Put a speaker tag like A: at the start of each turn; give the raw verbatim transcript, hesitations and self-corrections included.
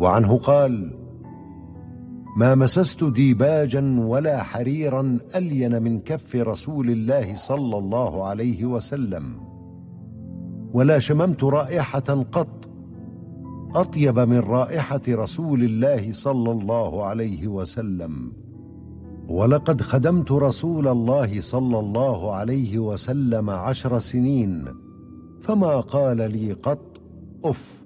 A: وعنه قال: ما مسست ديباجا ولا حريرا ألين من كف رسول الله صلى الله عليه وسلم، ولا شممت رائحة قط أطيب من رائحة رسول الله صلى الله عليه وسلم. ولقد خدمت رسول الله صلى الله عليه وسلم عشر سنين، فما قال لي قط أف.